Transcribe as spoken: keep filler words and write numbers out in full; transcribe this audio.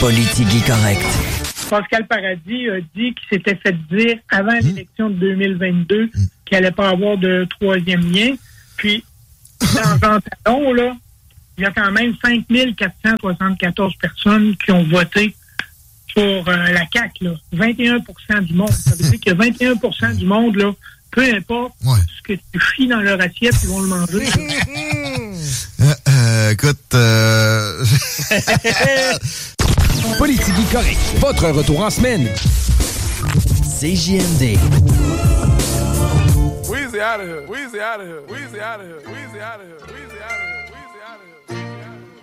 Politique correct. Pascal Paradis a dit qu'il s'était fait dire avant mmh. l'élection de deux mille vingt-deux mmh. qu'il n'allait pas avoir de troisième lien. Puis, dans Jean Talon, là, il y a quand même cinq mille quatre cent soixante-quatorze personnes qui ont voté pour euh, la C A Q. Là. vingt et un pour cent du monde. Ça veut dire qu'il y a vingt et un pour cent du monde, là, peu importe ouais. ce que tu chies dans leur assiette, ils vont le manger. euh, euh, écoute... Euh... Politique correct. Votre retour en semaine. C J M D. Weezy out of here. Weezy out of here. Weezy out of here. Weezy out of here. Weezy